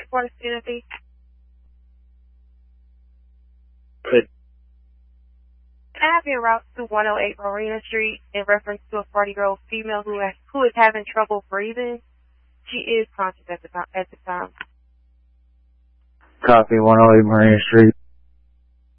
for the CNFD? Good. Can I have your route to 108 Marina Street in reference to a 40-year-old female who is having trouble breathing? She is conscious at the time. Copy, 108 Marina Street.